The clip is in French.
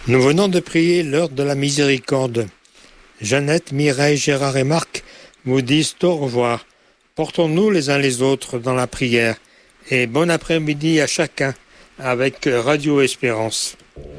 Nous venons de prier l'heure de la miséricorde. Jeannette, Mireille, Gérard et Marc vous disent au revoir. Portons-nous les uns les autres dans la prière. Et bon après-midi à chacun avec Radio Espérance.